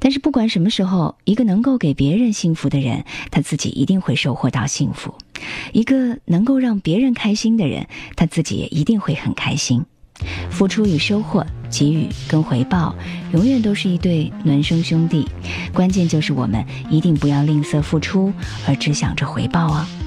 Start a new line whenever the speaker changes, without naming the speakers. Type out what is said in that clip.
但是不管什么时候，一个能够给别人幸福的人，他自己一定会收获到幸福；一个能够让别人开心的人，他自己也一定会很开心。付出与收获，给予跟回报，永远都是一对孪生兄弟。关键就是我们一定不要吝啬付出，而只想着回报啊。